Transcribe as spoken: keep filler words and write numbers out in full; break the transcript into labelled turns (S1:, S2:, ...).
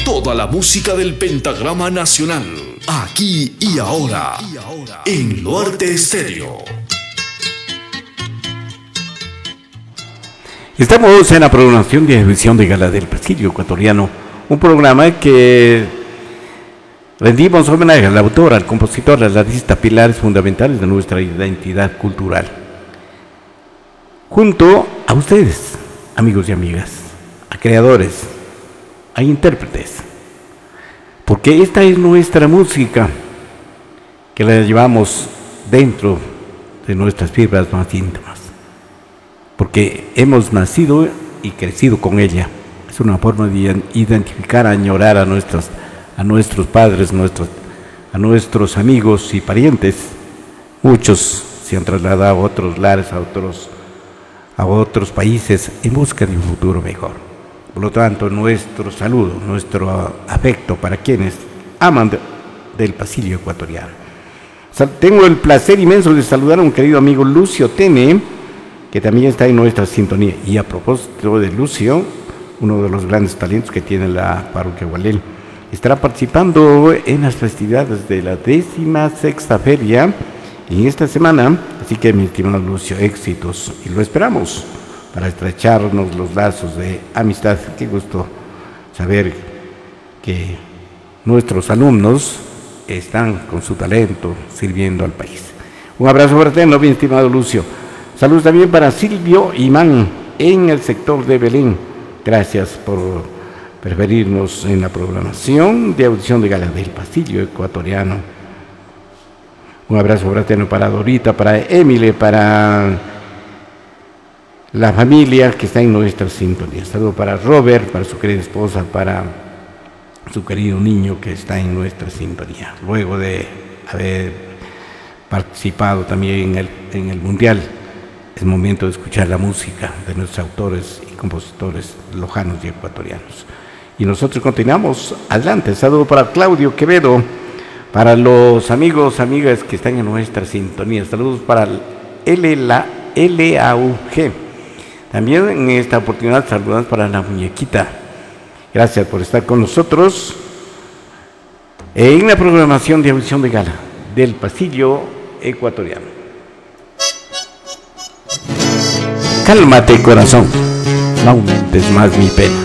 S1: Toda la música del pentagrama nacional, aquí y ahora, en Norte Estéreo.
S2: Estamos en la programación de edición de Gala del Pasillo Ecuatoriano, un programa que rendimos homenaje al autor, al compositor, al artista, pilares fundamentales de nuestra identidad cultural. Junto a ustedes, amigos y amigas, a creadores, a intérpretes, porque esta es nuestra música que la llevamos dentro de nuestras fibras más íntimas, porque hemos nacido y crecido con ella. Es una forma de identificar, añorar a, nuestras, a nuestros padres, nuestros, a nuestros amigos y parientes. Muchos se han trasladado a otros lares, a otros, a otros países en busca de un futuro mejor. Por lo tanto, nuestro saludo, nuestro afecto para quienes aman de, del pasillo ecuatoriano. Tengo el placer inmenso de saludar a un querido amigo, Lucio Tene, que también está en nuestra sintonía. Y a propósito de Lucio, uno de los grandes talentos que tiene la parroquia Gualel, estará participando en las festividades de la décima sexta feria en esta semana. Así que, mi estimado Lucio, éxitos, y lo esperamos para estrecharnos los lazos de amistad. Qué gusto saber que nuestros alumnos están con su talento sirviendo al país. Un abrazo fraterno, bien estimado Lucio. Saludos también para Silvio Imán en el sector de Belén. Gracias por preferirnos en la programación de audición de Gala del Pasillo Ecuatoriano. Un abrazo fraterno para Dorita, para Emile, para la familia que está en nuestra sintonía. Saludos para Robert, para su querida esposa, para su querido niño que está en nuestra sintonía, luego de haber participado también en el, en el Mundial. Es momento de escuchar la música de nuestros autores y compositores lojanos y ecuatorianos. Y nosotros continuamos adelante. Saludo para Claudio Quevedo, para los amigos, amigas que están en nuestra sintonía. Saludos para L, la L A U G. También en esta oportunidad saludamos para la muñequita. Gracias por estar con nosotros en la programación de audición de Gala del Pasillo Ecuatoriano. Cálmate, corazón, no aumentes más mi pena.